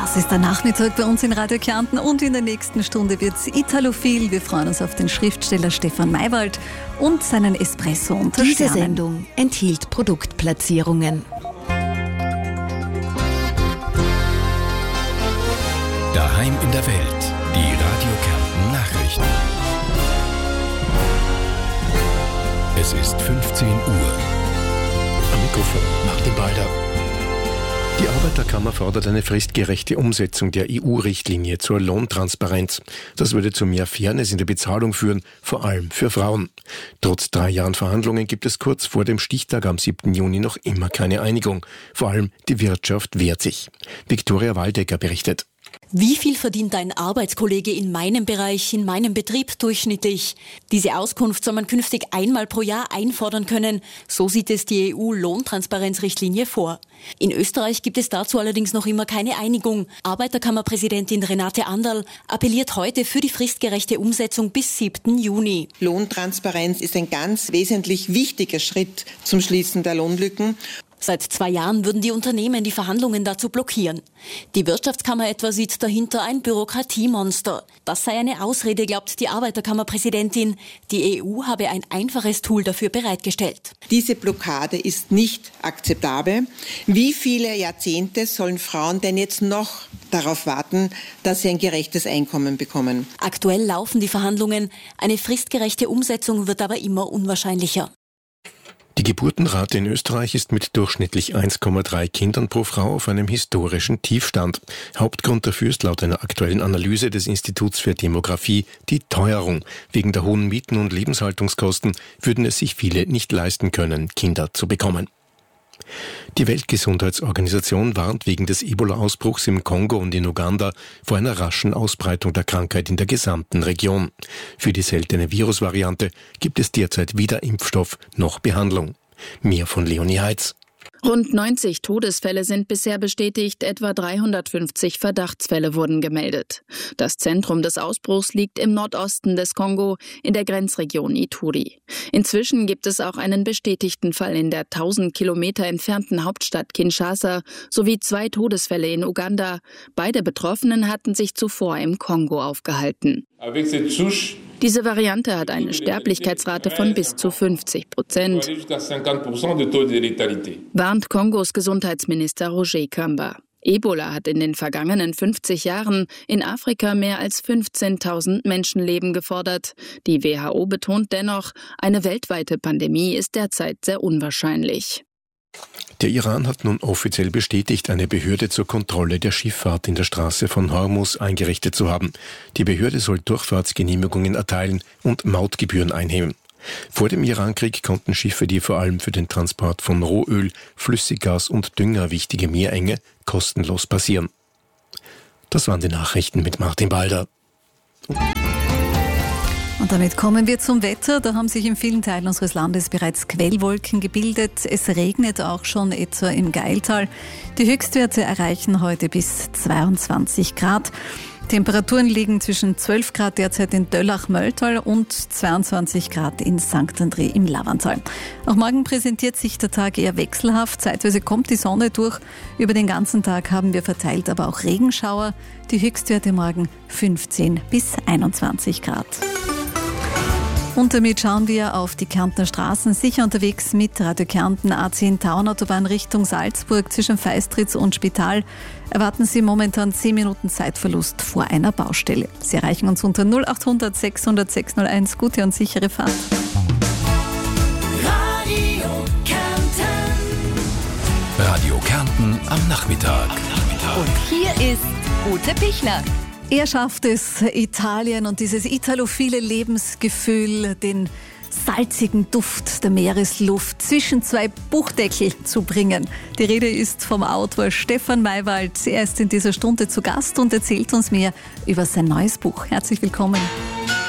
Das ist der Nachmittag bei uns in Radio Kärnten und in der nächsten Stunde wird's italophil. Wir freuen uns auf den Schriftsteller Stefan Maywald und seinen Espresso unter Diese Sternen. Sendung enthielt Produktplatzierungen. Daheim in der Welt, die Radio Kärnten Nachrichten. Es ist 15 Uhr. Am Mikrofon Martin Balder. Die Arbeiterkammer fordert eine fristgerechte Umsetzung der EU-Richtlinie zur Lohntransparenz. Das würde zu mehr Fairness in der Bezahlung führen, vor allem für Frauen. Trotz 3 Jahren Verhandlungen gibt es kurz vor dem Stichtag am 7. Juni noch immer keine Einigung. Vor allem die Wirtschaft wehrt sich. Viktoria Waldecker berichtet. Wie viel verdient ein Arbeitskollege in meinem Bereich, in meinem Betrieb durchschnittlich? Diese Auskunft soll man künftig einmal pro Jahr einfordern können. So sieht es die EU-Lohntransparenzrichtlinie vor. In Österreich gibt es dazu allerdings noch immer keine Einigung. Arbeiterkammerpräsidentin Renate Anderl appelliert heute für die fristgerechte Umsetzung bis 7. Juni. Lohntransparenz ist ein ganz wesentlich wichtiger Schritt zum Schließen der Lohnlücken. Seit 2 Jahren würden die Unternehmen die Verhandlungen dazu blockieren. Die Wirtschaftskammer etwa sieht dahinter ein Bürokratiemonster. Das sei eine Ausrede, glaubt die Arbeiterkammerpräsidentin. Die EU habe ein einfaches Tool dafür bereitgestellt. Diese Blockade ist nicht akzeptabel. Wie viele Jahrzehnte sollen Frauen denn jetzt noch darauf warten, dass sie ein gerechtes Einkommen bekommen? Aktuell laufen die Verhandlungen. Eine fristgerechte Umsetzung wird aber immer unwahrscheinlicher. Die Geburtenrate in Österreich ist mit durchschnittlich 1,3 Kindern pro Frau auf einem historischen Tiefstand. Hauptgrund dafür ist laut einer aktuellen Analyse des Instituts für Demografie die Teuerung. Wegen der hohen Mieten und Lebenshaltungskosten würden es sich viele nicht leisten können, Kinder zu bekommen. Die Weltgesundheitsorganisation warnt wegen des Ebola-Ausbruchs im Kongo und in Uganda vor einer raschen Ausbreitung der Krankheit in der gesamten Region. Für die seltene Virusvariante gibt es derzeit weder Impfstoff noch Behandlung. Mehr von Leonie Heitz. Rund 90 Todesfälle sind bisher bestätigt, etwa 350 Verdachtsfälle wurden gemeldet. Das Zentrum des Ausbruchs liegt im Nordosten des Kongo, in der Grenzregion Ituri. Inzwischen gibt es auch einen bestätigten Fall in der 1000 Kilometer entfernten Hauptstadt Kinshasa sowie 2 Todesfälle in Uganda. Beide Betroffenen hatten sich zuvor im Kongo aufgehalten. Diese Variante hat eine Sterblichkeitsrate von bis zu 50%, warnt Kongos Gesundheitsminister Roger Kamba. Ebola hat in den vergangenen 50 Jahren in Afrika mehr als 15.000 Menschenleben gefordert. Die WHO betont dennoch, eine weltweite Pandemie ist derzeit sehr unwahrscheinlich. Der Iran hat nun offiziell bestätigt, eine Behörde zur Kontrolle der Schifffahrt in der Straße von Hormuz eingerichtet zu haben. Die Behörde soll Durchfahrtsgenehmigungen erteilen und Mautgebühren einheben. Vor dem Irankrieg konnten Schiffe, die vor allem für den Transport von Rohöl, Flüssiggas und Dünger wichtige Meerenge, kostenlos passieren. Das waren die Nachrichten mit Martin Balder. Und damit kommen wir zum Wetter. Da haben sich in vielen Teilen unseres Landes bereits Quellwolken gebildet. Es regnet auch schon etwa im Gailtal. Die Höchstwerte erreichen heute bis 22 Grad. Temperaturen liegen zwischen 12 Grad derzeit in Döllach-Mölltal und 22 Grad in St. André im Lavantal. Auch morgen präsentiert sich der Tag eher wechselhaft. Zeitweise kommt die Sonne durch. Über den ganzen Tag haben wir verteilt aber auch Regenschauer. Die Höchstwerte morgen 15 bis 21 Grad. Und damit schauen wir auf die Kärntner Straßen. Sicher unterwegs mit Radio Kärnten A10 Tauernautobahn Richtung Salzburg zwischen Feistritz und Spital. Erwarten Sie momentan 10 Minuten Zeitverlust vor einer Baustelle. Sie erreichen uns unter 0800 600 601. Gute und sichere Fahrt. Radio Kärnten am Nachmittag. Und hier ist Ute Pichler. Er schafft es, Italien und dieses italophile Lebensgefühl, den salzigen Duft der Meeresluft zwischen 2 Buchdeckel zu bringen. Die Rede ist vom Autor Stefan Maywald. Er ist in dieser Stunde zu Gast und erzählt uns mehr über sein neues Buch. Herzlich willkommen.